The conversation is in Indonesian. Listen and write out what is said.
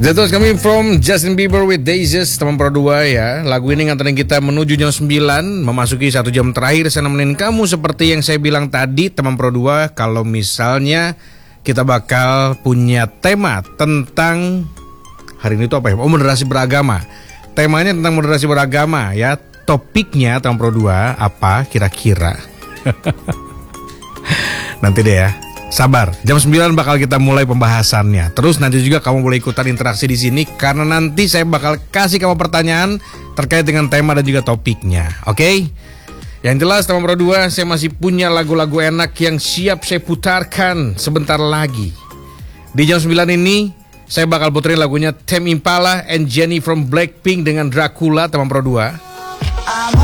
Jatuh kami from Justin Bieber with Daisies, teman Pro 2 ya. Lagu ini nganterin kita menuju jam 9, memasuki 1 jam terakhir saya nemenin kamu. Seperti yang saya bilang tadi, teman Pro 2, kalau misalnya kita bakal punya tema tentang hari ini itu apa ya? Oh, moderasi beragama. Temanya tentang moderasi beragama ya. Topiknya teman Pro 2 apa kira-kira? Nanti deh ya. Sabar, jam 9 bakal kita mulai pembahasannya. Terus nanti juga kamu boleh ikutan interaksi di sini karena nanti saya bakal kasih kamu pertanyaan terkait dengan tema dan juga topiknya. Oke? Yang jelas teman Pro 2, saya masih punya lagu-lagu enak yang siap saya putarkan sebentar lagi. Di jam 9 ini saya bakal puterin lagunya Tame Impala and Jennie from Blackpink dengan Dracula, teman Pro 2.